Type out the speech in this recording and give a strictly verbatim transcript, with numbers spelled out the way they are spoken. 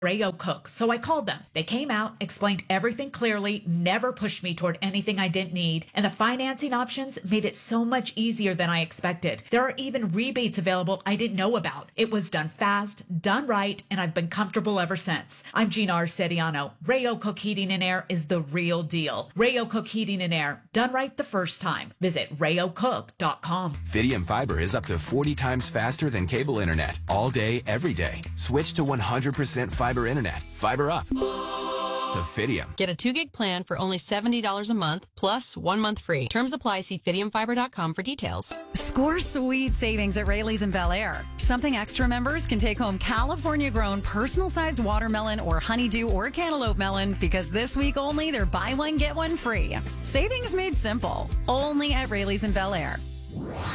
Rayo Cook. So I called them. They came out, explained everything clearly, never pushed me toward anything I didn't need, and the financing options made it so much easier than I expected. There are even rebates available I didn't know about. It was done fast, done right, and I've been comfortable ever since. I'm Gina Arcediano. Rayo Cook Heating and Air is the real deal. Rayo Cook Heating and Air, done right the first time. Visit rayo cook dot com. Fidium Fiber is up to forty times faster than cable internet. All day, every day. Switch to one hundred percent fiber internet. Fiber up to Fidium. Get a two gig plan for only seventy dollars a month, plus one month free. Terms apply. See fidium fiber dot com for details. Score sweet savings at Rayleigh's in Bel Air. Something Extra members can take home California-grown personal-sized watermelon or honeydew or cantaloupe melon because this week only they're buy one, get one free. Savings made simple. Only at Rayleigh's in Bel Air.